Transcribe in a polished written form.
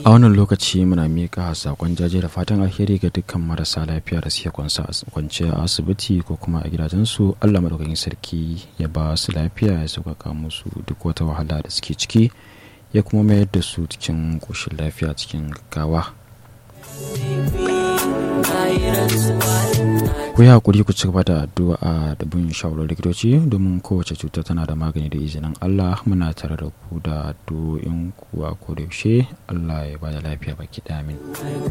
A wannan lokaci muna miƙa saƙon jaje da fatan alheri ga dukkan marasa lafiya da suke kwance a asibiti ko kuma a gidajensu. Allah madaukakin sarki ya ba su lafiya, ya sauƙaƙa musu duk wata wahala da suke ciki, ya kuma mayar da su cikin ƙoshin lafiya cikin gaggawa. Ku yi haƙuri ku ci gaba da addu'a da bin shawarar likitoci domin kowace cuta tana da magani da izinin Allah. Muna tare da ku da addu'o'in ku a kodayaushe. Allah ya ba da lafiya baki ɗaya. Amin.